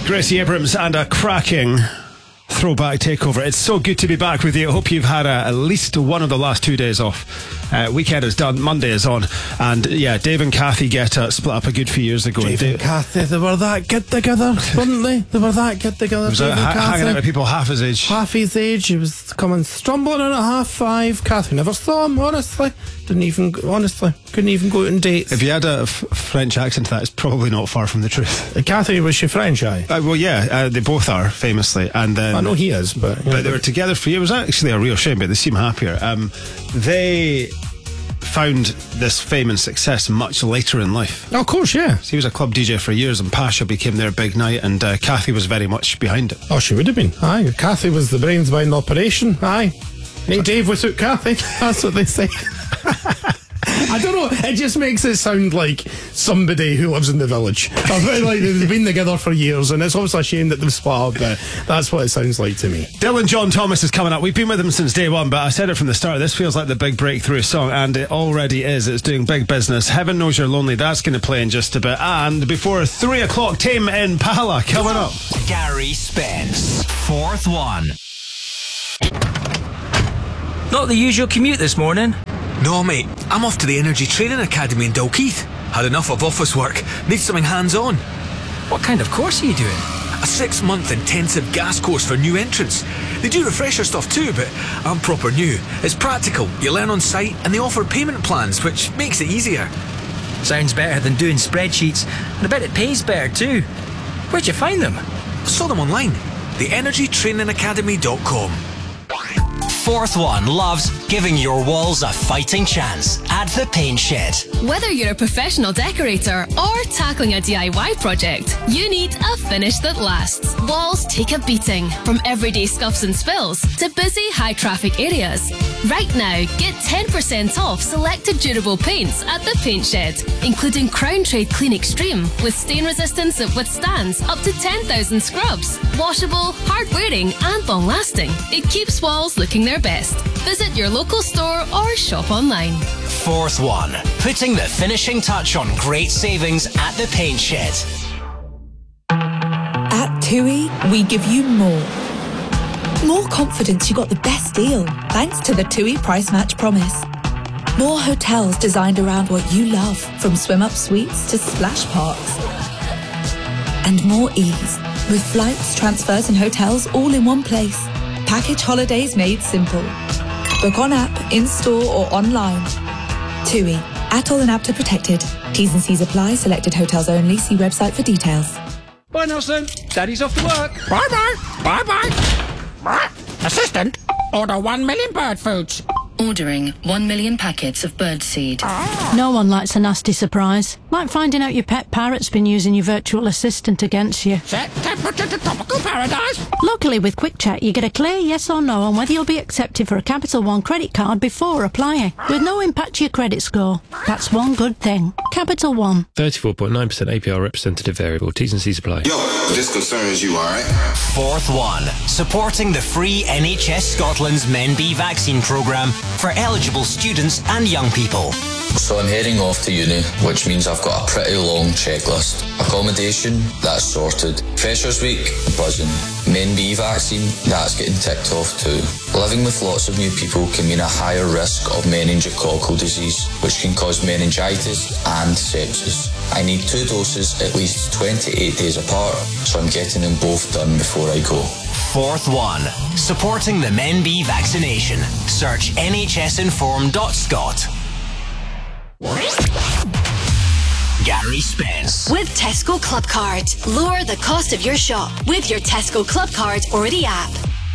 Gracie Abrams and a cracking throwback takeover. It's so good to be back with you. I hope you've had at least one of the last 2 days off. Weekend is done, Monday is on, and yeah, Dave and Kathy Guetta split up a good few years ago. Dave and Kathy, they were that good together, weren't they? They were that good together. Was hanging out with people half his age. Half his age. He was coming stumbling in at 5:30. Kathy never saw him, honestly. Couldn't even go out on dates. If you had a French accent, that is probably not far from the truth. Kathy, was she French, aye? Well, yeah, they both are, famously. And then, I know he is, but they were together for years. It was actually a real shame, but they seem happier. They found this fame and success much later in life. Oh, of course, yeah. So he was a club DJ for years, and Pasha became their big night, and Kathy was very much behind it. Oh, she would have been. Aye, Kathy was the brains behind the operation. Aye. Ain't Dave without Kathy. That's what they say. I don't know, it just makes it sound like somebody who lives in the village. I feel like they've been together for years, and it's obviously a shame that they've split up, but that's what it sounds like to me. Dylan John Thomas is coming up. We've been with him since day one, but I said it from the start, this feels like the big breakthrough song, and it already is. It's doing big business. Heaven Knows You're Lonely, that's going to play in just a bit. And before 3 o'clock, Tame Impala coming up. Gary Spence, fourth one. Not the usual commute this morning. No, mate. I'm off to the Energy Training Academy in Dalkeith. Had enough of office work. Need something hands-on. What kind of course are you doing? A 6-month intensive gas course for new entrants. They do refresher stuff too, but I'm proper new. It's practical. You learn on site, and they offer payment plans, which makes it easier. Sounds better than doing spreadsheets, and I bet it pays better too. Where'd you find them? I saw them online. TheEnergyTrainingAcademy.com. Fourth one loves giving your walls a fighting chance at the Paint Shed. Whether you're a professional decorator or tackling a DIY project, you need a finish that lasts. Walls take a beating, from everyday scuffs and spills to busy high traffic areas. Right now, get 10% off selected durable paints at the Paint Shed, including Crown Trade Clean Extreme with stain resistance that withstands up to 10,000 scrubs. Washable, hard wearing and long lasting. It keeps walls looking their best. Visit your local store or shop online. Fourth one, putting the finishing touch on great savings at the Paint Shed. At TUI, we give you more. More confidence you got the best deal, thanks to the TUI Price Match Promise. More hotels designed around what you love, from swim-up suites to splash parks. And more ease, with flights, transfers and hotels all in one place. Package holidays made simple. Book on app, in-store or online. TUI. ATOL and APTA protected. T's and C's apply. Selected hotels only. See website for details. Bye, Nelson. Daddy's off to work. Bye-bye. Bye-bye. Assistant, order 1 million bird foods. Ordering 1 million packets of birdseed. No one likes a nasty surprise. Like finding out your pet parrot's been using your virtual assistant against you. Set temperature to tropical paradise. Luckily with Quick Check you get a clear yes or no on whether you'll be accepted for a Capital One credit card before applying, with no impact to your credit score. That's one good thing. Capital One. 34.9% APR representative variable. T's and C's apply. Yo, this concerns you, alright? Fourth one, supporting the free NHS Scotland's Men B vaccine programme for eligible students and young people. So I'm heading off to uni, which means I've got a pretty long checklist. Accommodation, that's sorted. Freshers Week, buzzing. Men B vaccine, that's getting ticked off too. Living with lots of new people can mean a higher risk of meningococcal disease, which can cause meningitis and sepsis. I need 2 doses at least 28 days apart, so I'm getting them both done before I go. Fourth one, supporting the Men B vaccination. Search nhsinform.scot. Gary Spence. With Tesco Club Card. Lower the cost of your shop with your Tesco Club Card or the app.